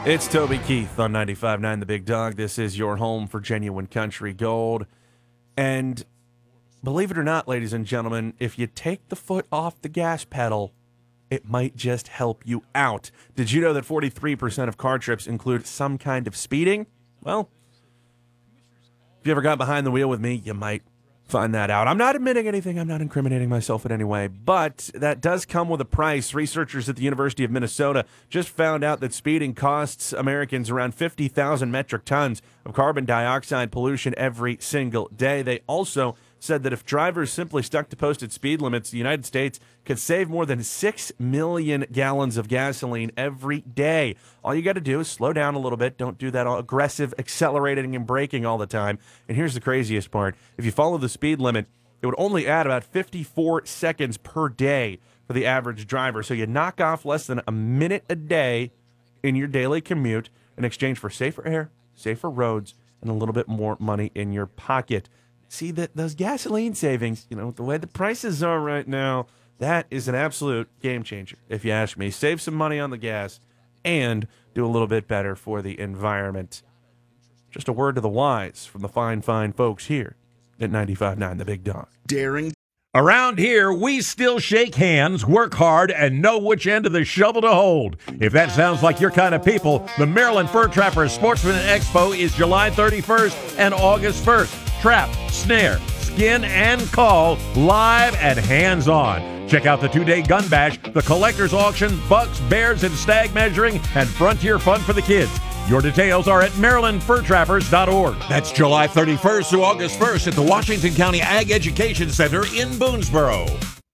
It's Toby Keith on 95.9 The Big Dog. This is your home for genuine country gold. And believe it or not, ladies and gentlemen, if you take the foot off the gas pedal, it might just help you out. Did you know that 43% of car trips include some kind of speeding? Well, if you ever got behind the wheel with me, you might find that out. I'm not admitting anything. I'm not incriminating myself in any way, but that does come with a price. Researchers at the University of Minnesota just found out that speeding costs Americans around 50,000 metric tons of carbon dioxide pollution every single day. They also said that if drivers simply stuck to posted speed limits, the United States could save more than 6 million gallons of gasoline every day. All you got to do is slow down a little bit. Don't do that aggressive accelerating and braking all the time. And here's the craziest part. If you follow the speed limit, it would only add about 54 seconds per day for the average driver. So you knock off less than a minute a day in your daily commute in exchange for safer air, safer roads, and a little bit more money in your pocket. See, that those gasoline savings, the way the prices are right now, that is an absolute game changer, if you ask me. Save some money on the gas and do a little bit better for the environment. Just a word to the wise from the fine folks here at 95.9 The Big Dog. Daring. Around here, we still shake hands, work hard, and know which end of the shovel to hold. If that sounds like your kind of people, the Maryland Fur Trappers Sportsman Expo is July 31st and August 1st. Trap, snare, skin, and call live and hands-on. Check out the 2-day gun bash, the collector's auction, bucks, bears, and stag measuring, and frontier fun for the kids. Your details are at MarylandFurTrappers.org. That's July 31st through August 1st at the Washington County Ag Education Center in Boonesboro.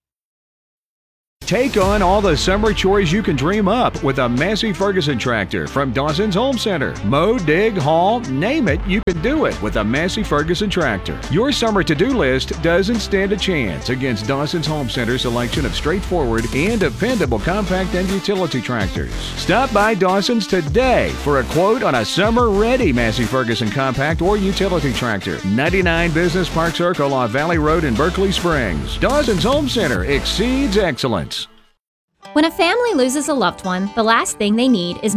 Take on all the summer chores you can dream up with a Massey Ferguson tractor from Dawson's Home Center. Mow, dig, haul, name it, you can do it with a Massey Ferguson tractor. Your summer to-do list doesn't stand a chance against Dawson's Home Center's selection of straightforward and dependable compact and utility tractors. Stop by Dawson's today for a quote on a summer-ready Massey Ferguson compact or utility tractor. 99 Business Park Circle off Valley Road in Berkeley Springs. Dawson's Home Center exceeds excellence. When a family loses a loved one, the last thing they need is